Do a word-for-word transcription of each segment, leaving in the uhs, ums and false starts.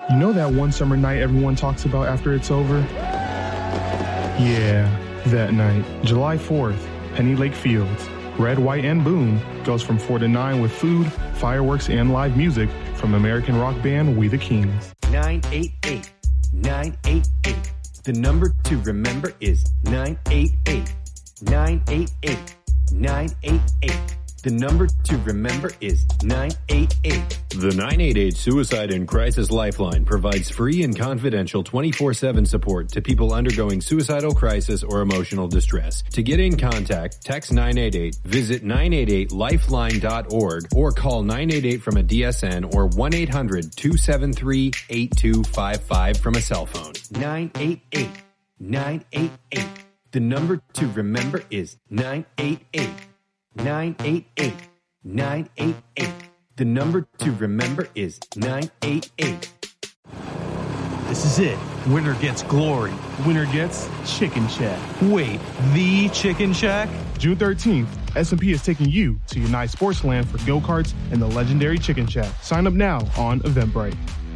You know that one summer night everyone talks about after it's over? Yeah, that night. July fourth, Penny Lake Fields. Red, White, and Boom goes from four to nine with food, fireworks, and live music from American rock band We the Kings. nine eight eight, nine eight eight. The number to remember is nine eight eight, nine eight eight, nine eight eight. The number to remember is nine eight eight. The nine eight eight Suicide and Crisis Lifeline provides free and confidential twenty-four seven support to people undergoing suicidal crisis or emotional distress. To get in contact, text nine eight eight, visit nine eight eight lifeline dot org, or call nine eight eight from a D S N or one eight hundred two seven three eight two five five from a cell phone. nine eight eight, nine eight eight. The number to remember is nine eight eight. nine eight eight, nine eight eight. The number to remember is nine eight eight. This is it. Winner gets glory. Winner gets Chicken Shack. Wait, the Chicken Shack? June thirteenth, S and P is taking you to United Sportsland for go-karts and the legendary Chicken Shack. Sign up now on Eventbrite.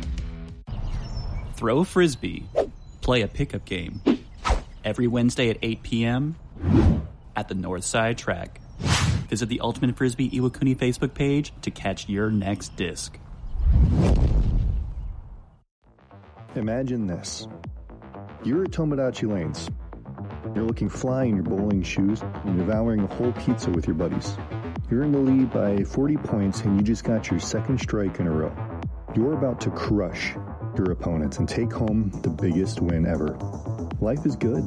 Throw a Frisbee. Play a pickup game. Every Wednesday at eight p.m. at the Northside Track. Visit the Ultimate Frisbee Iwakuni Facebook page to catch your next disc. Imagine this. You're at Tomodachi Lanes. You're looking fly in your bowling shoes and devouring a whole pizza with your buddies. You're in the lead by forty points and you just got your second strike in a row. You're about to crush your opponents and take home the biggest win ever. Life is good.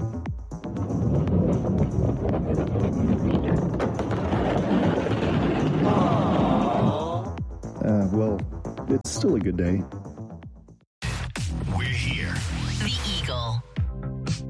Uh, well, it's still a good day. We're here. The